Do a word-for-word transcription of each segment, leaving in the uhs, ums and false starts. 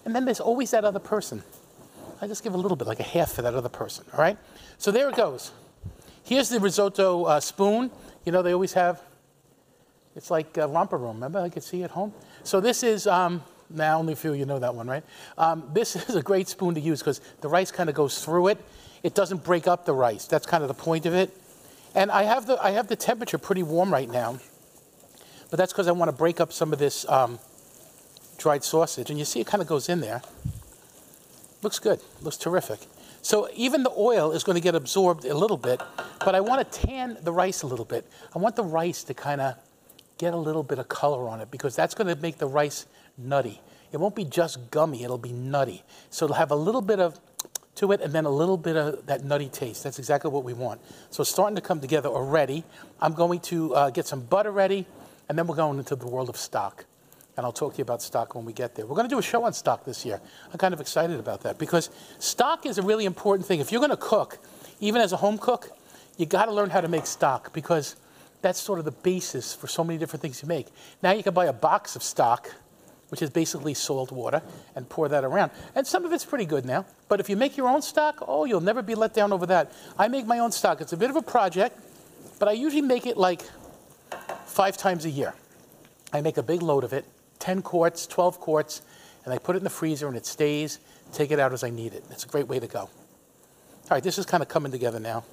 And then there's always that other person. I just give a little bit, like a half for that other person, all right? So there it goes. Here's the risotto uh, spoon. You know, they always have, it's like a romper room. Remember, I could see at home? So this is, um, now only a few of you know that one, right? Um, this is a great spoon to use because the rice kind of goes through it. It doesn't break up the rice. That's kind of the point of it. And I have the, I have the temperature pretty warm right now, but that's because I want to break up some of this um, dried sausage. And you see it kind of goes in there. Looks good. Looks terrific. So even the oil is going to get absorbed a little bit, but I want to tan the rice a little bit. I want the rice to kind of get a little bit of color on it because that's going to make the rice nutty. It won't be just gummy. It'll be nutty. So it'll have a little bit of to it and then a little bit of that nutty taste. That's exactly what we want. So it's starting to come together already. I'm going to uh, get some butter ready, and then we're going into the world of stock. And I'll talk to you about stock when we get there. We're going to do a show on stock this year. I'm kind of excited about that because stock is a really important thing. If you're going to cook, even as a home cook, you got to learn how to make stock because that's sort of the basis for so many different things you make. Now you can buy a box of stock, which is basically salt water, and pour that around. And some of it's pretty good now. But if you make your own stock, oh, you'll never be let down over that. I make my own stock. It's a bit of a project, but I usually make it like five times a year. I make a big load of it. ten quarts, twelve quarts, and I put it in the freezer and it stays. Take it out as I need it. It's a great way to go. All right, this is kind of coming together now.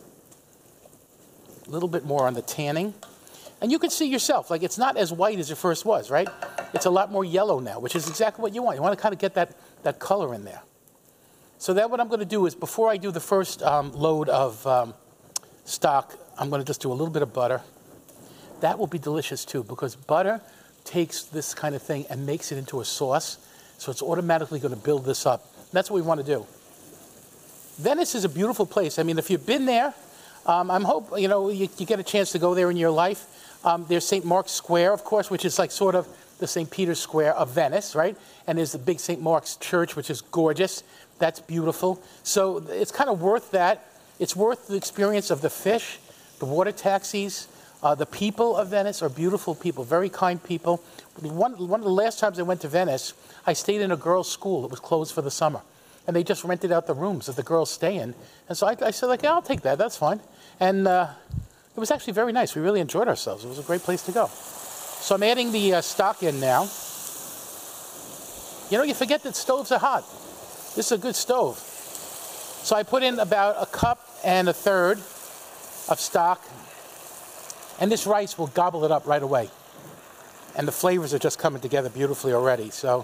A little bit more on the tanning. And you can see yourself, like it's not as white as it first was, right? It's a lot more yellow now, which is exactly what you want. You want to kind of get that, that color in there. So then what I'm going to do is before I do the first um, load of um, stock, I'm going to just do a little bit of butter. That will be delicious too because butter takes this kind of thing and makes it into a sauce, so it's automatically going to build this up. That's what we want to do. Venice is a beautiful place. I mean, if you've been there, um, I'm hope you know you, you get a chance to go there in your life. Um, there's Saint Mark's Square, of course, which is like sort of the Saint Peter's Square of Venice, right? And there's the big Saint Mark's Church, which is gorgeous. That's beautiful. So it's kind of worth that. It's worth the experience of the fish, the water taxis. Uh, the people of Venice are beautiful people, very kind people. One, one of the last times I went to Venice, I stayed in a girls' school. It was closed for the summer. And they just rented out the rooms that the girls stay in. And so I, I said, like, yeah, I'll take that. That's fine. And uh, it was actually very nice. We really enjoyed ourselves. It was a great place to go. So I'm adding the uh, stock in now. You know, you forget that stoves are hot. This is a good stove. So I put in about a cup and a third of stock. And this rice will gobble it up right away. And the flavors are just coming together beautifully already. So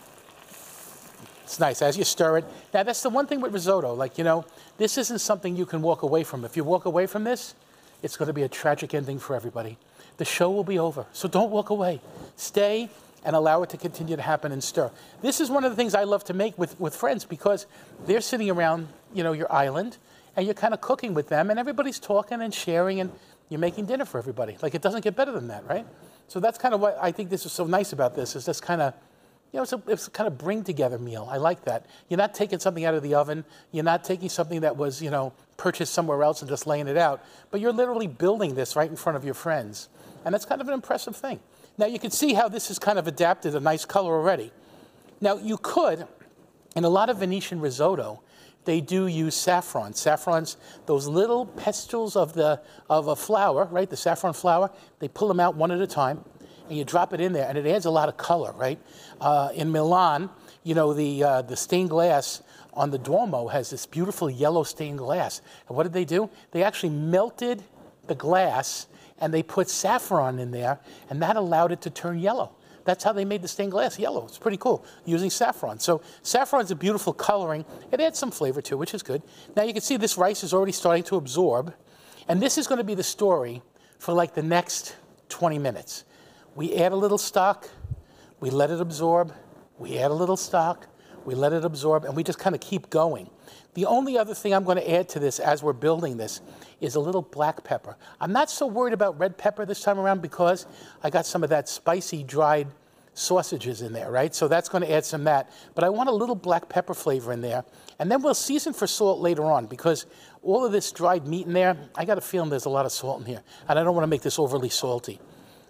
it's nice as you stir it. Now, that's the one thing with risotto. Like, you know, this isn't something you can walk away from. If you walk away from this, it's going to be a tragic ending for everybody. The show will be over. So don't walk away. Stay and allow it to continue to happen and stir. This is one of the things I love to make with, with friends because they're sitting around, you know, your island and you're kind of cooking with them and everybody's talking and sharing and you're making dinner for everybody. Like, it doesn't get better than that, right? So that's kind of what I think this is so nice about this, is this kind of, you know, it's a, it's a kind of bring together meal. I like that. You're not taking something out of the oven. You're not taking something that was, you know, purchased somewhere else and just laying it out. But you're literally building this right in front of your friends. And that's kind of an impressive thing. Now, you can see how this is kind of adapted a nice color already. Now, you could, in a lot of Venetian risotto, they do use saffron. Saffron's those little pestils of the of a flower, right? The saffron flower. They pull them out one at a time, and you drop it in there, and it adds a lot of color, right? Uh, in Milan, you know, the uh, the stained glass on the Duomo has this beautiful yellow stained glass. And what did they do? They actually melted the glass, and they put saffron in there, and that allowed it to turn yellow. That's how they made the stained glass yellow. It's pretty cool, using saffron. So saffron's a beautiful coloring. It adds some flavor too, which is good. Now you can see this rice is already starting to absorb. And this is going to be the story for like the next twenty minutes. We add a little stock, we let it absorb, we add a little stock, we let it absorb, and we just kind of keep going. The only other thing I'm going to add to this as we're building this is a little black pepper. I'm not so worried about red pepper this time around because I got some of that spicy dried sausages in there, right? So that's going to add some of that. But I want a little black pepper flavor in there. And then we'll season for salt later on because all of this dried meat in there, I got a feeling there's a lot of salt in here. And I don't want to make this overly salty.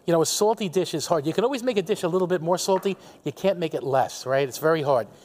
You know, a salty dish is hard. You can always make a dish a little bit more salty. You can't make it less, right? It's very hard.